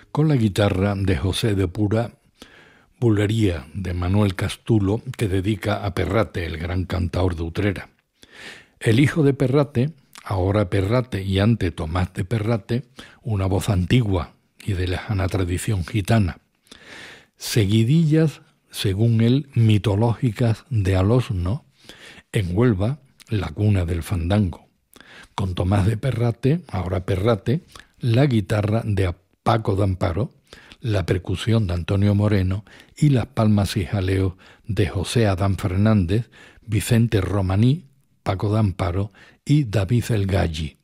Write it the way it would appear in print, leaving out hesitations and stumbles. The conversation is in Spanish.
con la guitarra de José de Pura, Bulería de Manuel Castulo, que dedica a Perrate, el gran cantaor de Utrera. El hijo de Perrate, ahora Perrate y antes Tomás de Perrate, una voz antigua y de lejana tradición gitana. Seguidillas, según él, mitológicas de Alosno, en Huelva, la cuna del fandango. Con Tomás de Perrate, ahora Perrate, la guitarra de Paco de Amparo, la percusión de Antonio Moreno y las palmas y jaleos de José Adán Fernández, Vicente Romaní, Paco de Amparo y David El Galli.